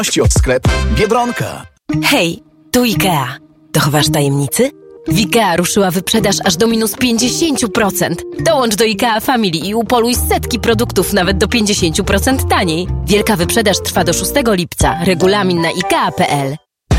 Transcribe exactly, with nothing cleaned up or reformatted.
Od sklep Biedronka. Hej, tu IKEA. Dochowasz tajemnicy? W IKEA ruszyła wyprzedaż aż do minus pięćdziesiąt procent. Dołącz do IKEA Family i upoluj setki produktów nawet do pięćdziesiąt procent taniej. Wielka wyprzedaż trwa do szóstego lipca. Regulamin na ikea kropka pe el.